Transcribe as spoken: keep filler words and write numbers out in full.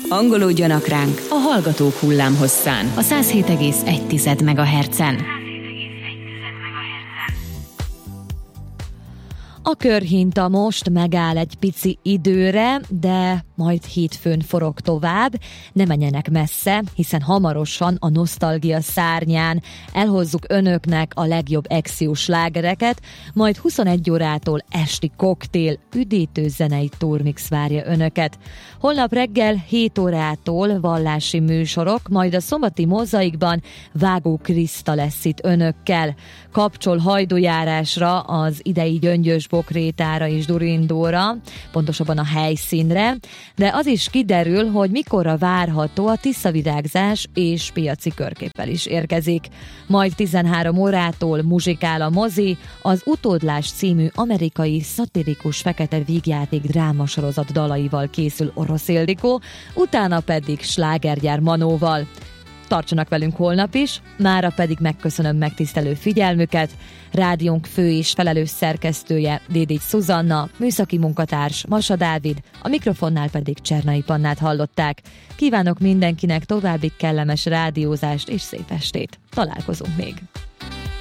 Hangolódjanak ránk a Hallgatók hullámhosszán, a száz hét egész egy megahertzen. A körhinta most megáll egy pici időre, de majd hétfőn forog tovább. Ne menjenek messze, hiszen hamarosan a nosztalgia szárnyán elhozzuk önöknek a legjobb exjós slágereket, majd huszonegy órától esti koktél, üdítő zenei turmix várja önöket. Holnap reggel hét órától vallási műsorok, majd a szombati mozaikban Vágó Kriszta lesz itt önökkel. Kapcsol hajdujárásra az idei Gyöngyös Bokrétára és Durindóra, pontosabban a helyszínre, de az is kiderül, hogy mikorra várható a tiszavirágzás, és piaci körképpel is érkezik. Majd tizenhárom órától muzsikál a mozi, az Utódlás című amerikai szatirikus fekete vígjáték drámasorozat dalaival készül Orosz Ildikó, utána pedig slágergyár Manóval. Tartsanak velünk holnap is, mára pedig megköszönöm megtisztelő figyelmüket. Rádiónk fő és felelős szerkesztője Dédics Szuzanna, műszaki munkatárs Masa Dávid, a mikrofonnál pedig Csernai Pannát hallották. Kívánok mindenkinek további kellemes rádiózást és szép estét. Találkozunk még!